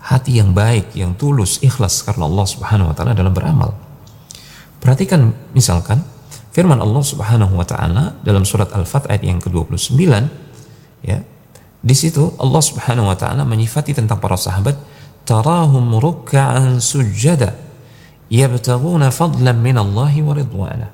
hati yang baik, yang tulus, ikhlas karena Allah Subhanahu wa taala dalam beramal. Perhatikan misalkan firman Allah Subhanahu wa taala dalam surat Al-Fath ayat yang ke-29, ya. Di situ Allah Subhanahu wa taala menyifati tentang para sahabat, tarahum ruk'an sujada yabtaghuna fadlan minallahi wa ridwana.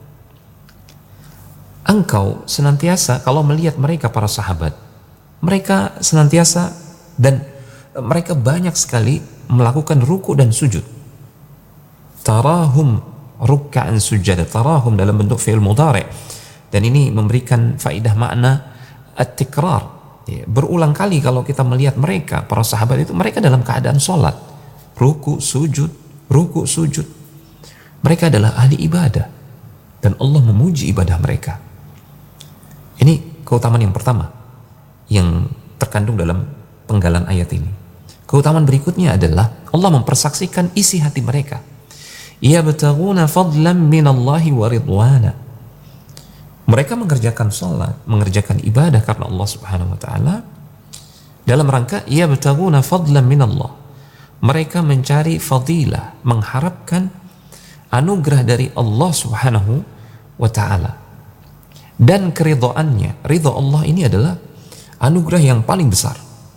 Engkau senantiasa kalau melihat mereka para sahabat, mereka senantiasa dan mereka banyak sekali melakukan ruku dan sujud. Tarahum ruk'an sujada, tarahum dalam bentuk fi'il mudhari', dan ini memberikan faedah makna at-tikrar, ya, berulang kali. Kalau kita melihat mereka para sahabat itu, mereka dalam keadaan sholat, ruku sujud, ruku sujud. Mereka adalah ahli ibadah dan Allah memuji ibadah mereka. Ini keutamaan yang pertama yang terkandung dalam penggalan ayat ini. Keutamaan berikutnya adalah Allah mempersaksikan isi hati mereka. Yabtaghuna fadlan minallahi wa ridwana. Mereka mengerjakan salat, mengerjakan ibadah karena Allah Subhanahu wa taala dalam rangka yabtaghuna fadlan minallah. Mereka mencari fadilah, mengharapkan anugerah dari Allah Subhanahu wa taala. Dan keridhaannya, ridha Allah ini adalah anugerah yang paling besar.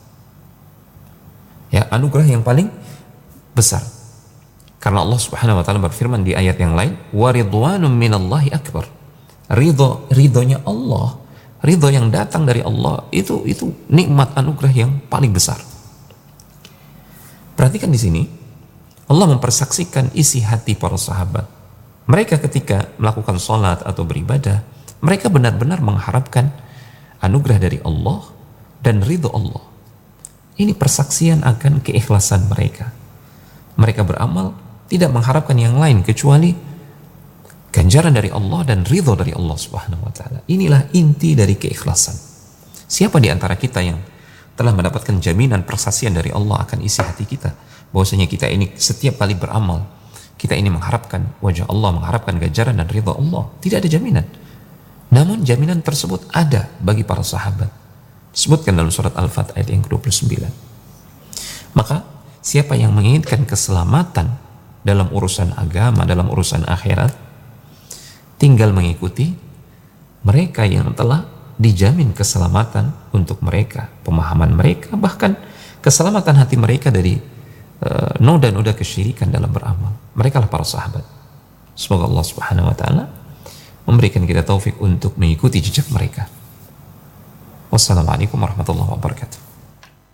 Ya, anugerah yang paling besar. Karena Allah Subhanahu wa taala berfirman di ayat yang lain, wa ridwanum minallahi akbar. Ridhonya Allah, ridho yang datang dari Allah itu nikmat anugerah yang paling besar. Perhatikan di sini, Allah mempersaksikan isi hati para sahabat. Mereka ketika melakukan salat atau beribadah, mereka benar-benar mengharapkan anugerah dari Allah dan ridho Allah. Ini persaksian akan keikhlasan mereka. Mereka beramal tidak mengharapkan yang lain kecuali ganjaran dari Allah dan ridho dari Allah Subhanahu wa taala. Inilah inti dari keikhlasan. Siapa di antara kita yang telah mendapatkan jaminan persaksian dari Allah akan isi hati kita, bahwasanya kita ini setiap kali beramal, kita ini mengharapkan wajah Allah, mengharapkan ganjaran dan ridho Allah? Tidak ada jaminan. Namun jaminan tersebut ada bagi para sahabat. Disebutkan dalam surat Al-Fath ayat yang ke-29. Maka siapa yang menginginkan keselamatan dalam urusan agama, dalam urusan akhirat, tinggal mengikuti mereka yang telah dijamin keselamatan untuk mereka, pemahaman mereka, bahkan keselamatan hati mereka dari noda-noda kesyirikan dalam beramal. Mereka lah para sahabat. Semoga Allah Subhanahu wa taala memberikan kita taufik untuk mengikuti jejak mereka. Wassalamualaikum warahmatullahi wabarakatuh.